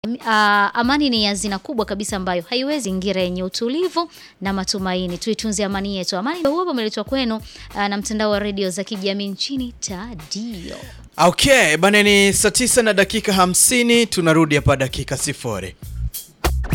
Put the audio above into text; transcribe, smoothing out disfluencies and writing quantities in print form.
Amani ni hazina kubwa kabisa ambayo haiwezi ngira yenye utulivu na matumaini. Tuitunze amani yetu. Amani ndio huwa umeletwa kwenu na mtandao wa radio za kijamii nchini Tadio. Okay, bana ni saa 9 na dakika 50, tunarudi hapa dakika 0.